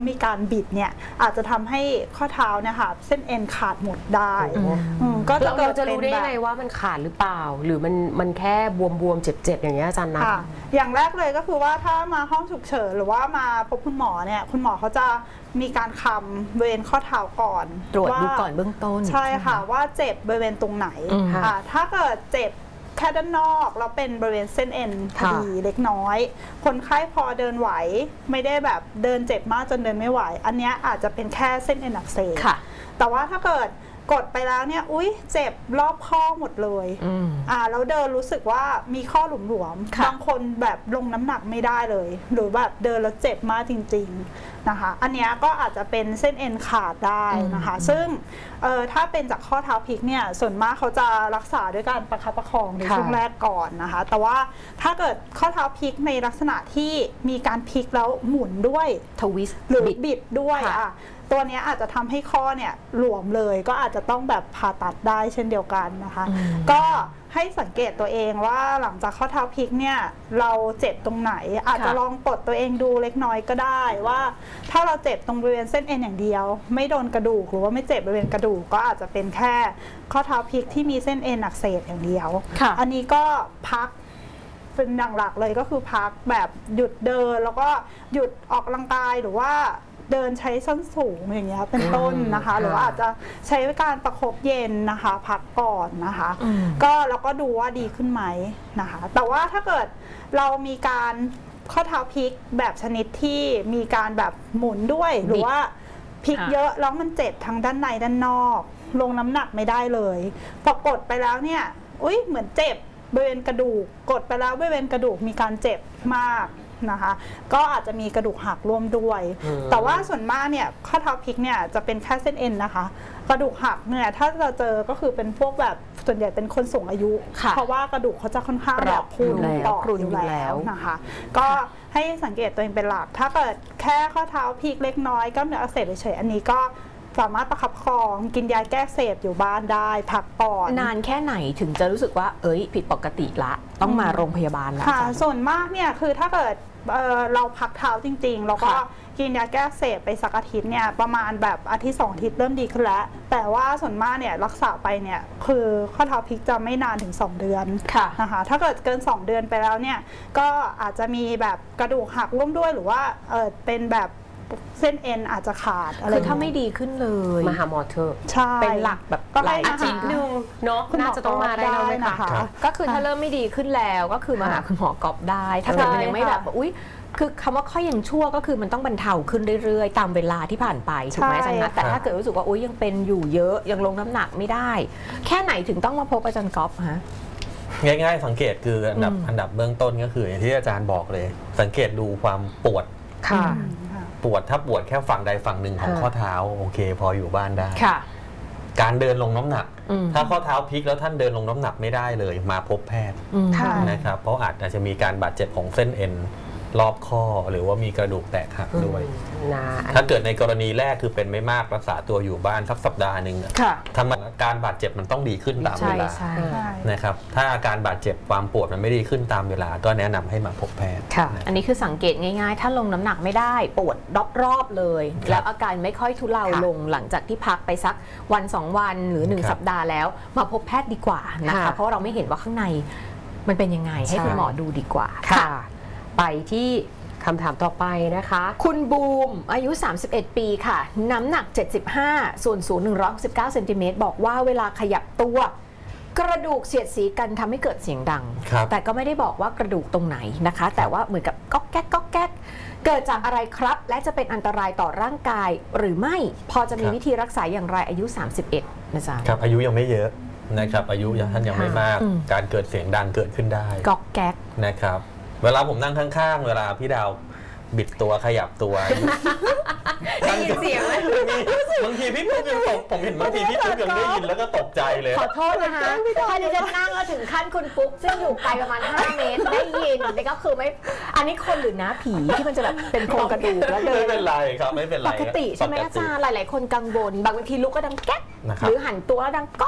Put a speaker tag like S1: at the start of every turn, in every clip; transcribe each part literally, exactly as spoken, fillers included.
S1: มีการบิดเนี่ยอาจจะทำให้ข้อเท้าเนี่ยค่ะเส้นเอ็นขาดหมดได้
S2: ก็เราจะรู้ได้ยังไงว่ามันขาดหรือเปล่าหรือมันมันแค่บวมๆเจ็บๆอย่างเงี้ยอาจารย์นะ
S1: อย่างแรกเลยก็คือว่าถ้ามาห้องฉุกเฉินหรือว่ามาพบคุณหมอเนี่ยคุณหมอเขาจะมีการคำบริเวณข้อเท้าก่อน
S2: ตรวจดูก่อนเบื้องต้น
S1: ใช่ค่ะว่าเจ็บบริเวณตรงไหนถ้าเกิดเจ็บแค่ด้านนอกแล้วเป็นบริเวณเส้นเอ็นพอดีเล็กน้อยคนไข้พอเดินไหวไม่ได้แบบเดินเจ็บมากจนเดินไม่ไหวอันนี้อาจจะเป็นแค่เส้นเอ็นอักเสบแต่ว่าถ้าเกิดกดไปแล้วเนี่ยอุ้ยเจ็บรอบข้อหมดเลยอ่าแล้วเดินรู้สึกว่ามีข้อหลวมๆบางคนแบบลงน้ำหนักไม่ได้เลยหรือแบบเดินแล้วเจ็บมากจริงๆนะคะอันนี้ก็อาจจะเป็นเส้นเอ็นขาดได้นะคะซึ่งเอ่อถ้าเป็นจากข้อเท้าพลิกเนี่ยส่วนมากเขาจะรักษาด้วยการประคับประคองในช่วงแรกก่อนนะคะแต่ว่าถ้าเกิดข้อเท้าพลิกในลักษณะที่มีการพลิกแล้วหมุนด้วย
S2: ทวิสต์
S1: หรือบิดด้วยอ่ะตัวนี้อาจจะทำให้ข้อเนี่ยหลวมเลยก็อาจจะต้องแบบผ่าตัดได้เช่นเดียวกันนะคะก็ให้สังเกตตัวเองว่าหลังจากข้อเท้าพลิกเนี่ยเราเจ็บตรงไหนอาจจะลองปลดตัวเองดูเล็กน้อยก็ได้ว่าถ้าเราเจ็บตรงบริเวณเส้นเอ็นอย่างเดียวไม่โดนกระดูกหรือว่าไม่เจ็บบริเวณกระดูกก็อาจจะเป็นแค่ข้อเท้าพลิกที่มีเส้นเอ็นอักเสบอย่างเดียวอันนี้ก็พักเป็นอย่างหลักเลยก็คือพักแบบหยุดเดินแล้วก็หยุดออกกำลังกายหรือว่าเดินใช้ส้นสูงอย่างเงี้ยเป็นต้นนะคะหรือว่าอาจจะใช้การประคบเย็นนะคะพักก่อนนะคะก็แล้วก็ดูว่าดีขึ้นไหมนะคะแต่ว่าถ้าเกิดเรามีการข้อเท้าพลิกแบบชนิดที่มีการแบบหมุนด้วยหรือว่าพลิกเยอะแล้วมันเจ็บทั้งด้านในด้านนอกลงน้ำหนักไม่ได้เลยพอกดไปแล้วเนี่ยอุ้ยเหมือนเจ็บบริเวณกระดูกกดไปแล้วบริเวณกระดูกมีการเจ็บมากนะคะก็อาจจะมีกระดูกหักร่วมด้วยแต่ว่าส่วนมากเนี่ยข้อเท้าพลิกเนี่ยจะเป็นแค่เส้นเอ็นนะคะกระดูกหักเนี่ยถ้าเราเจอก็คือเป็นพวกแบบส่วนใหญ่เป็นคนสูงอายุเพราะว่ากระดูกเขาจะค่อนข้างแบบพรุนต่ออยู่แล้วนะคะก็ให้สังเกตตัวเองเป็นหลักถ้าเกิดแค่ข้อเท้าพลิกเล็กน้อยกล้ามเนื้ออักเสบเฉยๆอันนี้ก็สามารถประคับประคองกินยาแก้เสพอยู่บ้านได้พักก่อน
S2: นานแค่ไหนถึงจะรู้สึกว่าเอ้ยผิดปกติละต้องมาโรงพยาบาลแล้ว
S1: ค่ะส่วนมากเนี่ยคือถ้าเกิด เ, เราพักเท้าจริงๆแล้วก็กินยาแก้เสพไปสักอาทิตย์เนี่ยประมาณแบบอาทิตย์สองอาทิตย์เริ่มดีขึ้นแล้วแต่ว่าส่วนมากเนี่ยรักษาไปเนี่ยคือข้อเท้าพลิกจะไม่นานถึงสองเดือนนะคะถ้าเกิดเกินสองเดือนไปแล้วเนี่ยก็อาจจะมีแบบกระดูกหักร่วมด้วยหรือว่าเออเป็นแบบเส้นเอ็นอาจจะขาดอะไร
S2: คือถ้าไม่ดีขึ้นเลยมาหาหมอเถอะเป็นหลักแบบหลายอาทิตย์นึงเนาะน่าจะต้องมาได้แล้วนะคะก็คือถ้าเริ่มไม่ดีขึ้นแล้วก็คือมาหาคุณหมอกอบได้ถ้าเกิดมันยังไม่แบบอุ้ยคือคำว่าค่อยยังชั่วก็คือมันต้องบรรเทาขึ้นเรื่อยๆตามเวลาที่ผ่านไปถูกไหมอาจารย์นะแต่ถ้าเกิดรู้สึกว่าอุ้ยยังเป็นอยู่เยอะยังลงน้ำหนักไม่ได้แค่ไหนถึงต้องมาพบอาจารย์ก๊อฟฮะ
S3: ง่ายๆสังเกตคืออันดับอันดับเบื้องต้นก็คืออย่างที่อาจารย์บอกเลยสังเกตดูความปวดปวดถ้าปวดแค่ฝั่งใดฝั่งหนึ่งของข้อเท้าโอเคพออยู่บ้านได้การเดินลงน้ำหนักถ้าข้อเท้าพลิกแล้วท่านเดินลงน้ำหนักไม่ได้เลยมาพบแพทย์นะครับเพราะอาจจะมีการบาดเจ็บของเส้นเอ็นรอบข้อหรือว่ามีกระดูกแตกหักด้วยถ้าเกิดในกรณีแรกคือเป็นไม่มากรักษาตัวอยู่บ้านสักสัปดาห์หนึ่งทำอาการบาดเจ็บมันต้องดีขึ้นตามเวลานะครับถ้าอาการบาดเจ็บความปวดมันไม่ดีขึ้นตามเวลาก็แนะนำให้มาพบแพทย์
S2: อันนี้คือสังเกตง่ายๆถ้าลงน้ำหนักไม่ได้ปวดรอบๆเลยแล้วอาการไม่ค่อยทุเลาลงหลังจากที่พักไปสักวันสองวันหรือหนึ่งสัปดาห์แล้วมาพบแพทย์ดีกว่านะคะเพราะเราไม่เห็นว่าข้างในมันเป็นยังไงให้คุณหมอดูดีกว่าค่ะไปที่คำถามต่อไปนะคะคุณบูมอายุสามสิบเอ็ดปีค่ะน้ำหนักเจ็ดสิบห้าส่วนสูงหนึ่งร้อยหกสิบเก้าเซนติเมตรบอกว่าเวลาขยับตัวกระดูกเสียดสีกันทำให้เกิดเสียงดังแต่ก็ไม่ได้บอกว่ากระดูกตรงไหนนะคะแต่ว่าเหมือนกับก๊อกแก๊กก๊อกแก๊กเกิดจากอะไรครับและจะเป็นอันตรายต่อร่างกายหรือไม่พอจะมีวิธีรักษาอย่างไรอายุสามสิบเอ็ดนะจ๊ะ
S3: ครับอายุยังไม่เยอะนะครับอายุท่านยังไม่มากการเกิดเสียงดังเกิดขึ้นได้
S2: ก๊อกแก๊ก
S3: นะครับเวลาผมนั่งข้างๆเวลาพี่ดาวบิดตัวขยับตัว
S2: ได้ยินเสียงไหม
S3: บางทีพี่ปุ๊บยังตกผมเห็นบางทีพี่ปุ๊บยังได้ยินแล้วก็ตกใจเลย
S2: ขอโทษนะคะพอดิฉันนั่งแล้วถึงขั้นคุณปุ๊บซึ่งอยู่ไกลประมาณห้าเมตรได้ยินนี่ก็คือไม่อันนี้คนหรือน้าผีที่มันจะแบบเป็นโครงกระดูกแล้วเดิน
S3: ไม่เป็นไรครับไม่เป็นไร
S2: ปกติใช่ไหมอาจารย์หลายๆคนกังวลบางทีลุกก็ดังแก๊กหรือหันตัวแล้วดังก๊อก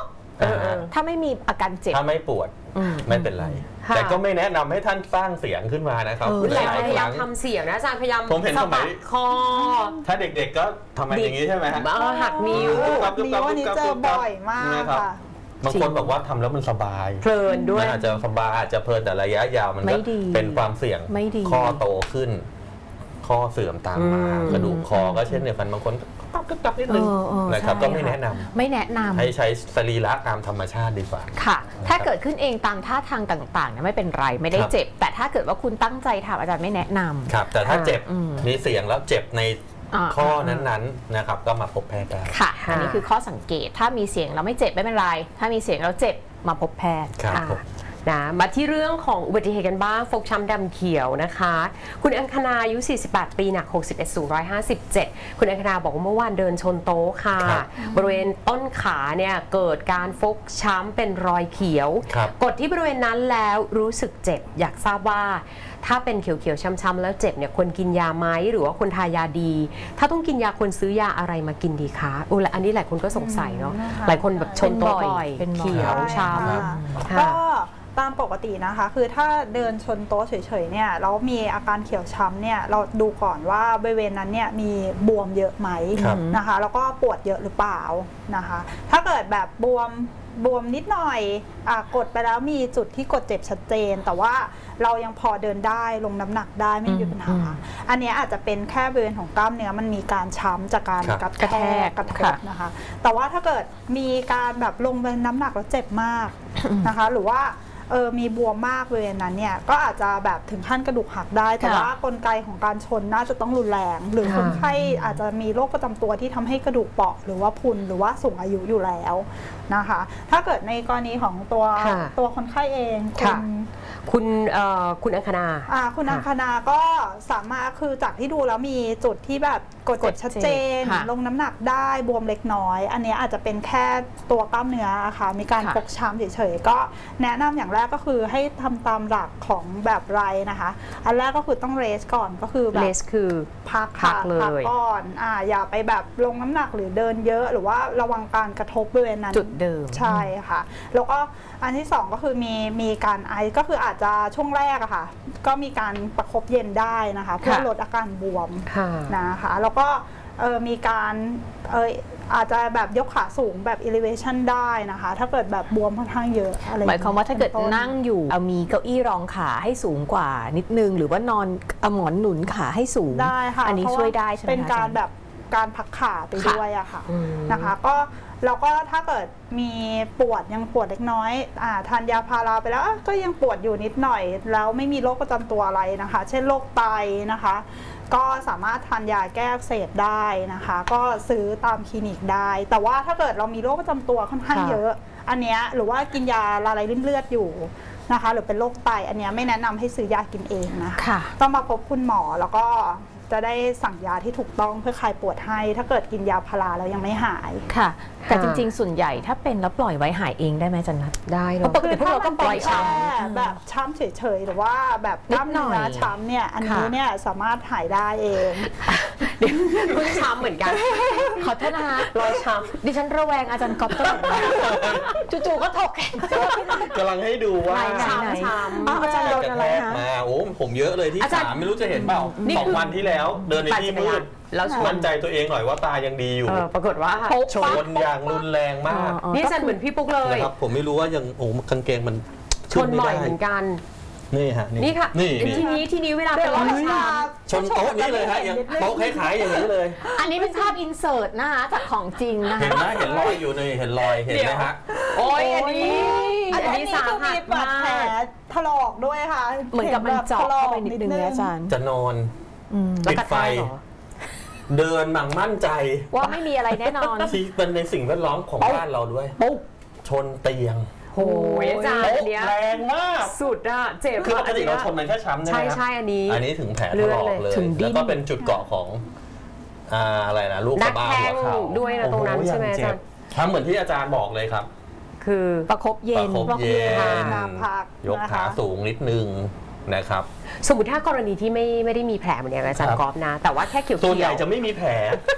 S2: ถ้าไม่มีอาการเจ็บ
S3: ถ้าไม่ปวดไม่เป็นไรแต่ก็ไม่แนะนำให้ท่านสร้างเสียงขึ้นมานะครับ
S4: หลายพยายามทำเสียงนะอาจารย์พยายาม
S3: ผมเห็นสมัย
S4: คอ
S3: ถ้าเด็กๆก็ทำอย่างนี้ใช่ไหมฮะ
S4: หักนิ้ว
S1: นิ้วนี่เจอบ่อยมากค่ะ
S3: บางคนบอกว่าทำแล้วมันสบาย
S4: เพลินด้วย
S3: อาจจะสบายอาจจะเพลินแต่ระยะยาวมันก็เป็นความเสี่ยงข้อโตขึ้นข้อเสื่อมตามมากระดูกคอก็เช่นเดียวกันบางคนก็กลับนิดนึงนะครับก็ไม่แนะนำ
S2: ไม่แนะนำ
S3: ให้ใช้สรีระตามธรรมชาติดีกว่า
S2: ค่ะถ้าเกิดขึ้นเองตามท่าทางต่างๆเนี่ยไม่เป็นไรไม่ได้เจ็บแต่ถ้าเกิดว่าคุณตั้งใจทำอาจารย์ไม่แนะนำ
S3: ครับแต่ถ้าเจ็บมีเสียงแล้วเจ็บในข้อนั้นๆนะครับก็มาพบแพทย์ได้
S2: ค่ะอันนี้คือข้อสังเกตถ้ามีเสียงแล้วไม่เจ็บไม่เป็นไรถ้ามีเสียงแล้วเจ็บมาพบแพทย์
S3: ค่ะ
S4: นะมาที่เรื่องของอุบัติเหตุกันบ้างฟกช้ำดำเขียวนะคะคุณอังคณาอายุสี่สิบแปดปีหนักหกสิบเอ็ดสูงหนึ่งร้อยห้าสิบเจ็ดคุณอังคณาบอกว่าเมื่อวานเดินชนโต๊ะค่ะบริเวณต้นขาเนี่ยเกิดการฟกช้ำเป็นรอยเขียวกดที่บริเวณนั้นแล้วรู้สึกเจ็บอยากทราบว่าถ้าเป็นเขียวๆช้ำๆแล้วเจ็บเนี่ยควรกินยาไหมหรือว่าควรทายาดีถ้าต้องกินยาควรซื้อยาอะไรมากินดีคะอุ้ยอันนี้หลายคนก็สงสัยเนาะหลายคนแบบชนโต๊ะบ่อยเขียวช้ำ
S1: ก็ตามปกตินะคะคือถ้าเดินชนโต๊ะเฉยๆเนี่ยแล้วมีอาการเขียวช้ำเนี่ยเราดูก่อนว่าบริเวณนั้นเนี่ยมีบวมเยอะไหมนะคะแล้วก็ปวดเยอะหรือเปล่านะคะถ้าเกิดแบบบวมบวมนิดหน่อยอ่ะกดไปแล้วมีจุดที่กดเจ็บชัดเจนแต่ว่าเรายังพอเดินได้ลงน้ำหนักได้ไม่มีปัญหาอันนี้อาจจะเป็นแค่บริเวณของกล้ามเนื้อมันมีการช้ำจากการกระแทกกระทบนะคะแต่ว่าถ้าเกิดมีการแบบลงไปน้ำหนักแล้วเจ็บมากนะคะหรือว่าเออมีบวมมากเลยนั้นเนี่ยก็อาจจะแบบถึงขั้นกระดูกหักได้แต่ว่ากลไกของการชนน่าจะต้องรุนแรงหรือคนไข้อาจจะมีโรคประจำตัวที่ทำให้กระดูกเปราะหรือว่าพุนหรือว่าสูงอายุอยู่แล้วนะคะถ้าเกิดในกรณีของตัวตัวคนไข้เองคุณ
S4: คุณคุณอังคณา
S1: คุณอังคณาก็สามารถคือจากที่ดูแล้วมีจุดที่แบบกดเจ็บชัดเจนลงน้ำหนักได้บวมเล็กน้อยอันนี้อาจจะเป็นแค่ตัวกล้ามเนื้อค่ะมีการฟกช้ำเฉยๆก็แนะนำอย่างแรกก็คือให้ทำตามหลักของแบบไรนะคะอันแรกก็คือต้องเรสก่อนก็คือแบบ
S4: เรสคือ
S1: พักพักเลยก่อนอ่าอย่าไปแบบลงน้ำหนักหรือเดินเยอะหรือว่าระวังการกระทบบริเวณนั้น
S2: จุดเดิม
S1: ใช่ค่ะแล้วก็อันที่สองก็คือมีมีการไอก็คืออาจจะช่วงแรกอะค่ะก็มีการประคบเย็นได้นะคะเพื่อลดอาการบวมนะคะแล้วก็เออมีการเอออาจจะแบบยกขาสูงแบบ elevation ได้นะคะถ้าเกิดแบบบวมค่อนข้างเยอะอะไร
S2: หมายความว่าถ้าเกิดนั่งอยู่เอามีเก้าอี้รองขาให้สูงกว่านิดนึงหรือว่านอนเอาหมอนหนุนขาให้สูง
S1: ได้ค่ะ
S2: อันนี้ช่วยได้ใช่ไหม
S1: เป็นการแบบการพักขาไปด้วยอะค่ะนะคะก็แล้วก็ถ้าเกิดมีปวดยังปวดเล็กน้อยอ่าทานยาพาราไปแล้วก็ยังปวดอยู่นิดหน่อยแล้วไม่มีโรคประจำตัวอะไรนะคะเช่นโรคไตนะคะก็สามารถทานยาแก้อักเสบได้นะคะก็ซื้อตามคลินิกได้แต่ว่าถ้าเกิดเรามีโรคประจำตัวค่อนข้างเยอะอันเนี้ยหรือว่ากินยาละลายริ่มเลือดอยู่นะคะหรือเป็นโรคไตอันเนี้ยไม่แนะนำให้ซื้อยากินเองนะคะต้องมาพบคุณหมอแล้วก็จะได้สั่งยาที่ถูกต้องเพื่อคลายปวดให้ถ้าเกิดกินยาพาราแล้วยังไม่หาย
S2: ค่ะแต่จริงๆส่วนใหญ่ถ้าเป็นแล้วปล่อยไว้หายเองได้ไหมจันนัท
S4: ได้
S2: เนาะปกติพวกเราก็ปล่อยช้
S1: ำแบบช้ำเฉยๆหรือว่าแบบกล้ามเนื้อช้ำเนี่ยอันนี้เนี่ยสามารถหายได้เอง
S4: เดี๋ยวเพิ่งช้ำเหมือนกัน
S2: ขอโทษนะคะ
S4: รอยช้ำ
S2: ดิฉันระแวงอาจารย์ก๊อฟตลอดจู่ๆก็ถก
S3: กำลังให้ดูว่า
S4: ช้ำช้ำ
S2: อาจารย์โดนอะไรคะ
S3: มาโอ้ผมเยอะเลยที่สามไม่รู้จะเห็นเปล่าสองวันที่แล้วเดินในที่มืดแล้วมั่นใจตัวเองหน่อยว่าตายังดีอยู่
S4: ปรากฏว่า
S3: ชนอย่างรุนแรงมาก
S4: นี่ฉันเหมือนพี่ปุ๊กเลย
S3: นะครับผมไม่รู้ว่ายังโอ้กางเกงมัน
S4: ชนบ่อยเหมือนกัน
S3: นี่ฮะ
S4: นี่ค่ะทีนี้ทีนี้เวลาเป็นรอยช้
S3: ำชนโต๊ะนี่เลยฮะอย่างโต๊ะคล้ายๆอย่างนี้เลย
S2: อันนี้เป็นภาพอินเสิร์ตนะคะจากของจริงนะคะ
S3: เห็นไหมเห็นรอยอยู่ในเห็นรอยเห็นไหมฮะ
S4: โอ้ยอันนี้
S1: อันนี้สาหัสมากแผลถลอกด้วยค่ะ
S2: เหมือนกับมันเจาะเข้าไปนิดนึงนะอาจารย์
S3: จะนอนปิดไฟเดินหมั่งมั่นใจ
S2: ว่าไม่มีอะไรแน่นอน
S3: ที่เป็นในสิ่งแวดล้อมของบ้านเราด้วย
S2: ปุ๊บ
S3: ชนเตียง
S4: โอ้ยอาจารย์เนี้ย
S3: แรงมาก
S4: สุดอะเจ็บ
S3: คือปกติเราชนมันแค่ช้ำใช่ไหม
S4: ใช่ใช่อันนี้
S3: อันนี้ถึงแผลถลอกเลยแล้วก็เป็นจุดเกาะของอะไรนะลูกกระบ้าหัวเข่า
S4: ด้วยนะตรงนั้นใช่ไหมอาจารย์
S3: ทำเหมือนที่อาจารย์บอกเลยครับ
S4: คือ
S2: ประคบเย็น
S3: ประคบเย็นยกขาสูงนิดนึงนะครับ
S4: สมมติถ้ากรณีที่ไม่ไม่ได้มีแผลเหมือนอย่างอาจารย์กอล์ฟนะแต่ว่าแค่เขียวๆ
S3: ส่วนใหญ่จะไม่มีแผล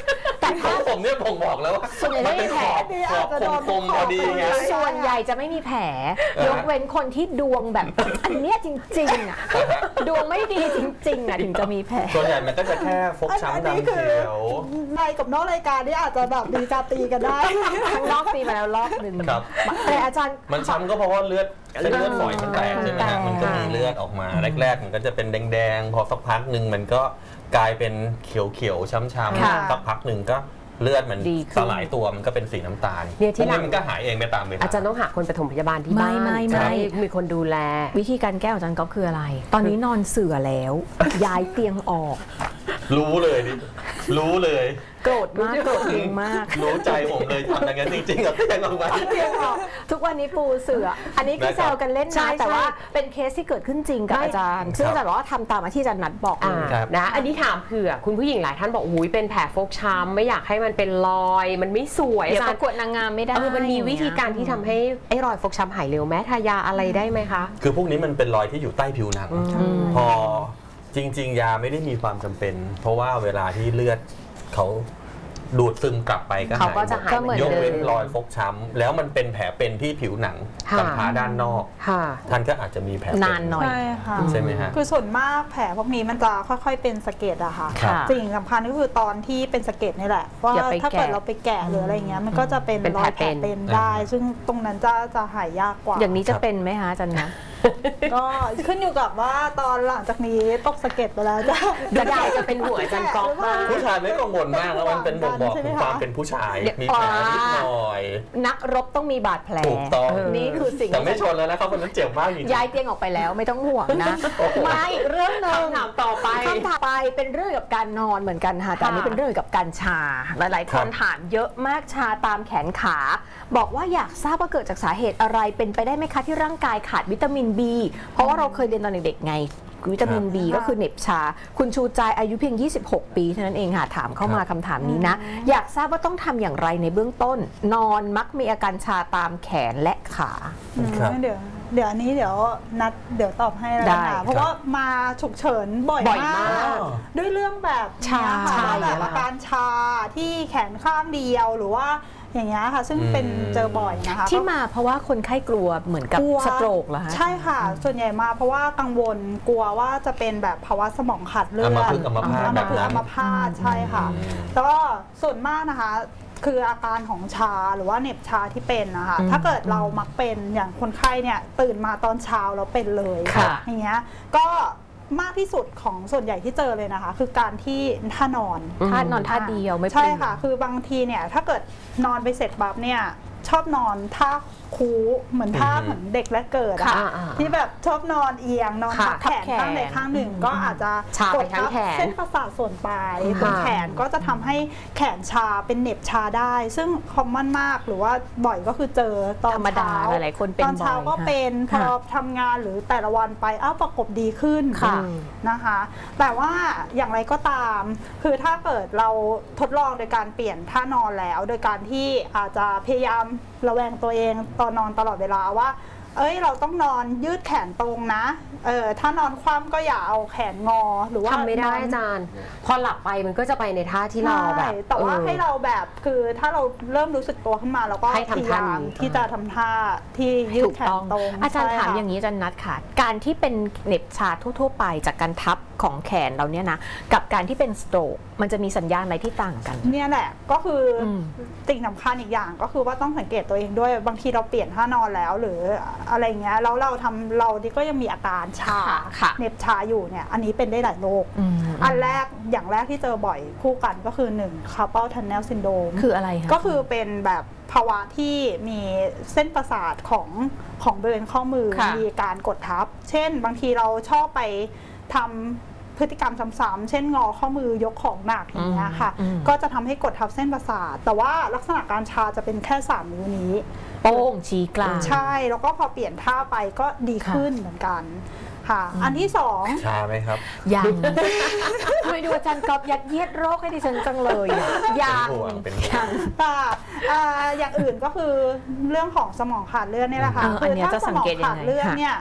S2: แต่ถ้า
S3: ผมเนี่ยผมบอกแล้วว่า
S2: ส่วนใหญ่
S3: มั
S2: ไม่
S3: เป็
S2: มี
S3: น
S2: แผ
S3: ข
S2: ล
S3: อบขอบคมๆพอดีไง
S2: ส่วนใหญ่จะไม่มีแผลยกเว้นคนที่ดวงแบบ อันเนี้ยจริงๆอ่ะดวงไม่ดีจริงๆอ่ะถึงจะมีแผล
S3: ส่วนใหญ่มันก็จะแค่ฟกช้ำดำเขียว
S1: ในกับนอกรายการนี่อาจจะแบบมีการตีกันได้
S2: ทั้งรอบปีมาแล้วรอบหนึ่ง
S3: ครับ
S2: แต่อาจารย์
S3: มันช้ำก็เพราะว่าเลือดเส้นเลือดฝอยมันแตกใช่ไหมฮะ
S2: แตก
S3: มันก็มีเลือดออกมาแรกๆมันก็จะเป็นแดงๆพอสักพักหนึ่งมันก็กลายเป็นเขียวๆช้ำ
S2: ค่ะ
S3: ๆสักพักหนึ่งก็เลือดมัน
S2: ดีขึ้น
S3: สลายตัวมันก็เป็นสีน้ำตาล
S4: เนี่ยที่
S3: พวก
S4: หลัง
S3: นี้มันก็หายเองไปตามเวลา
S4: อาจารย์ต้องหาคนปฐมพยาบาลที่
S2: ไม่
S4: บ้าน
S2: ไม่
S4: จะ
S2: ไม่
S4: ได้มีคนดูแล
S2: วิธีการแก้ของอาจารย์ก๊อฟคืออะไร ตอนนี้นอนเสื่อแล้ว ย้ายเตียงออก
S3: รู้เลยดิรู้เลย
S2: โกรธมากโกรธเองมาก
S3: รู้ใจผมเลยทำอย่างนั้นจริงๆเหรอที่ยังออกมา
S2: เตียงออกทุกวันนี้ปูเสือ อันนี้คือแซวกันเล่น
S4: ใช่
S2: นะ
S4: ใช่
S2: แต่ว่าเป็นเคสที่เกิดขึ้นจริงกับอาจารย์ ซึ่งอาจารย์บอกว่าทำตามที่อาจารย์นัดบอกเล
S4: อ่าย
S3: ครับ
S4: นะอันนี้ถามเผื่อคุณผู้หญิงหลายท่านบอกโอ้ยเป็นแผลฟกช้ำไม่อยากให้มันเป็นรอย มันไม่สวย
S2: เดี๋ยว
S4: อา
S2: ป
S4: จาร
S2: ระ
S4: ย์
S2: กวดนางงามไม่ได้
S4: เออมันมีวิธีการที่ทำให้ไอ้รอยฟกช้ำหายเร็วไหมทายาอะไรได้ไหมคะ
S3: คือพวกนี้มันเป็นรอยที่อยู่ใต้ผิวหนัง
S2: ม
S3: พอจริง ๆ ยาไม่ได้มีความจำเป็น เพราะว่าเวลาที่เลือดเขาดูดซึมกลับไปก็
S4: เขา
S3: หาย
S4: ก็จะ
S3: หมด
S4: หาย
S2: ก็เหมือน
S3: ยกเว้น
S2: เดิม
S3: รอยฟกช้ำแล้วมันเป็นแผลเป็นที่ผิวหนัง
S4: ค่ะ
S3: กำพร้าด้านนอก
S4: ค่ะ
S3: ท่านก็อาจจะมีแผลเป็
S2: นานหน่อย
S1: ใช่ค่ะ
S3: ใช่ไหมฮะ
S1: คือส่วนมากแผลพวกนี้มันจะค่อยๆเป็นสะเก็ดอะค่ะ
S3: ครับ
S1: สิ่งสำคัญก็คือตอนที่เป็นสะเก็ดนี่แหละว่า
S2: อย่าไป
S1: ถ้าเกิด
S2: แกะ
S1: เราไปแกะหรืออะไรเงี้ยมันก็จะเป็น
S4: เป็น
S1: ร
S4: แผล
S1: อยแผล
S4: เป็น
S1: เป็นได้ ซึ่งตรงนั้นจะจะหายยากกว่า
S2: อย่างนี้จะเป็นไหมคะอาจารย์นะ
S1: ก็ขึ้นอยู่กับว่าตอนหลังจากนี้ตกสะเก็ดไปแล้วจะ
S4: จะได้จะเป็นหัวอาจารย์ก๊อฟมาก
S3: ผู้ชายไม่กังวลมากแล้วมันเป็นบ่งบอก
S1: ใช่ไหม
S3: ถึง
S1: คะ
S3: ความเป็นผู้ชาย
S2: เดี๋ยว
S3: มีแผลนิดหน่อย
S2: นักรบต้องมีบาดแผล
S3: ถูกต้อง
S2: นี่คือสิ่ง
S3: แต่ไม่ชนแล้วนะครับคนนั้นเจ็บมากจริงๆ
S2: ย้ายเตียงออกไปแล้วไม่ต้องห่วงนะ
S3: โอ้โห
S2: มาอีกเรื่องหนึ่ง
S4: คำถามต่อไป
S2: คำถามไปเป็นเรื่องกับการนอนเหมือนกันค่ะแต่อันนี้เป็นเรื่องกับการชา หลายๆ คนถามเยอะมากชาตามแขนขา บอกว่าอยากทราบว่าเกิดจากสาเหตุอะไรเป็นไปได้ไหมคะที่ร่างกายขาดวิตามิน B เพราะว่าเราเคยเรียนตอนเด็กๆไงวิตามิน B ก็คือเหน็บชา คุณชูใจอายุเพียง ยี่สิบหก ปีเท่านั้นเองค่ะถามเข้ามาคำถามนี้นะ อยากทราบว่าต้องทำอย่างไรในเบื้องต้น นอนมักมีอาการชาตามแขนและขา
S1: อืม
S3: ครับ
S1: เดี๋ยวเดี๋ยวอันนี้เดี๋ยวนัดเดี๋ยวตอบให้แล้ว
S2: ได้
S1: นะเพราะว่ามาฉุกเฉินบ่อย
S2: บ่อย
S1: มาม
S2: าก
S1: ก ด้วยเรื่องแบบ
S2: ชา
S1: เนี้ยค่ะ
S2: ใช่
S1: ว่าแบบอาการชาที่แขนข้างเดียวหรือว่าอย่างเงี้ยค่ะ ซึ่งเป็น
S3: อืม
S1: เจอบ่อยนะคะ
S2: ที่มาเพราะว่าคนไข้กลัวเหมือนกับ
S1: กลัว
S2: สโตรกเหรอคะ
S1: ใช่ค่ะ ส่วนใหญ่มาเพราะว่ากังวลกลัวว่าจะเป็นแบบภาวะสมองขาดเลือด
S3: อัมพฤกษ์อัมพาต
S1: อัม
S3: แบบ
S1: พฤก
S3: นั้
S1: ษ์
S3: น
S1: อัมพาตใช่ค่ะ
S3: อืม
S1: แล้วก็ส่วนมากนะคะ คืออาการของชาหรือว่าเหน็บชาที่เป็นนะคะ
S2: อืม
S1: ถ้าเกิดเรามักเป็นอย่างคนไข้เนี่ยตื่นมาตอนเช้าแล้วเป็นเลย
S2: ค่ะ
S1: อย่างเงี้ยก็มากที่สุดของส่วนใหญ่ที่เจอเลยนะคะ คือการที่ท่านอน
S2: ท่านอนท่าเดียวไม่
S1: ใช่
S2: ปลิง
S1: ค่ะ คือบางทีเนี่ยถ้าเกิดนอนไปเสร็จปั๊บเนี่ยชอบนอนท่าคูเหมือนท่า
S3: อือฮึ
S1: เหมือนเด็กและเกิดอะ
S2: ค่ะ
S1: ค่ะที่แบบชอบนอนเอียงนอน
S4: ค่ะ
S1: ทับแขน
S2: ทับแขน
S1: ข้างใดข้างหนึ่งก็อาจจะ
S4: ชาไปทั้งแขน
S1: กดทับเส้นประสาทส่วนปลาย
S4: ค่ะ
S1: ตรงแขนก็จะทำให้แขนชาเป็นเหน็บชาได้ ซึ่งคอมมอนมากหรือว่าบ่อยก็คือเจอตอน
S2: ธรรมดา
S1: เช้า
S2: หลายๆคนเป็น
S1: ตอนเช้า
S2: บ่อย
S1: ก็
S2: ค่ะ
S1: เป็นพอ
S2: ค่ะ
S1: ทำงานหรือแต่ละวันไปอ้าวประกบดีขึ้น
S2: ค่ะ
S1: นะคะ แต่ว่าอย่างไรก็ตาม คือถ้าเกิดเราทดลองโดยการเปลี่ยนท่านอนแล้ว โดยการที่อาจจะพยายามระแวงตัวเองตอนนอนตลอดเวลาว่า เอ้ยเราต้องนอนยืดแขนตรงนะเออถ้านอนคว่ำก็อย่าเอาแขนงอหรือว่า
S4: ทำไม่ได้
S1: นอน
S4: อาจารย์ พอหลับไปมันก็จะไปในท่าที่เราแบบ
S1: ใช่แต่ว่า
S4: ออ
S1: ให้เราแบบคือถ้าเราเริ่มรู้สึกตัวขึ้นมาเราก็
S4: ให้
S1: พ
S4: ทำ
S1: ยา
S4: ท่าย
S1: าม
S4: นี้
S1: ที่จะทำท่าที่ยื
S2: ถู
S1: ด
S2: ก
S1: แข
S2: ต้
S1: น
S2: อง
S1: ตรง
S2: อาจารย์
S1: ใช่
S2: ถาม
S1: ค่ะ
S2: อย่างนี้อาจารย์นัดค่ะ การที่เป็นเหน็บชาทั่วๆไปจากการทับของแขนเราเนี่ยนะกับการที่เป็นสโตรกมันจะมีสัญญาณอะไรที่ต่างกัน
S1: เนี่ยแหละก็คืออ
S2: ม
S1: สิ่งสำคัญอีกอย่างก็คือว่าต้องสังเกตตัวเองด้วยบางทีเราเปลี่ยนท่านอนแล้วหรืออะไรเงี้ยแล้วเราทำเราดิก็ยังมีอาการชา
S2: ค่ะ
S1: เหน็บชาอยู่เนี่ยอันนี้เป็นได้หลายโรค
S2: อืม
S1: อันแรกอย่างแรกที่เจอบ่อยคู่กันก็คือหนึ่ง carpal tunnel syndrome
S2: คืออะไรคะ
S1: ก็คือเป็นแบบภาวะที่มีเส้นประสาทของของบริเวณข้อมือ
S2: ค่ะ
S1: มีการกดทับ เช่น บางทีเราชอบไปทำพฤติกรรมซ้ำๆเช่นงอข้อมือยกของหนักอย่างเงี้ยค่ะ
S2: อืม
S1: ก็จะทำให้กดทับเส้นประสาท แต่ว่าลักษณะการชาจะเป็นแค่สามนิ้วนี้
S2: โป้งชี้กลาง
S1: ใช่ แล้วก็พอเปลี่ยนท่าไปก็ดีขึ้นเหมือนกันค่ะ อันที่สอง
S3: ชาไหมครับ
S2: ยังทำไมดูอาจารย์กอบยัดเยียดโรคให้ดิฉันจังเลยอะยัง
S3: เป็นห่วงเป็นห่วง
S2: ยัง
S1: ค่ะอ่าอย่างอื่นก็คือเรื่องของสมองขาดเลือดนี่แหละค่ะ
S2: เอออันเนี้ย
S1: ถ้า
S2: จะ
S1: ส
S2: สัง
S1: มอง
S2: เกตยังไง
S1: ขาดเลือด
S2: ค่ะ
S1: เนี่ย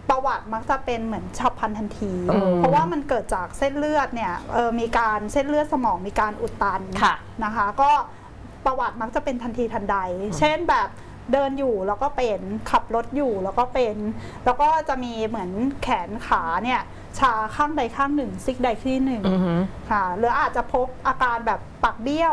S1: ประวัติมักจะเป็นเหมือนฉับพลันทันที เพราะว่ามันเกิดจากเส้นเลือดเนี่ยเออมีการเส้นเลือดสมองมีการอุดตันนะคะก็ประวัติมักจะเป็นทันทีทันใดเช่นแบบเดินอยู่แล้วก็เป็นขับรถอยู่แล้วก็เป็นแล้วก็จะมีเหมือนแขนขาเนี่ยชาข้างใดข้างหนึ่งซิกใดที่หนึ่งค่ะหรืออาจจะพบอาการแบบปากเบี้ยว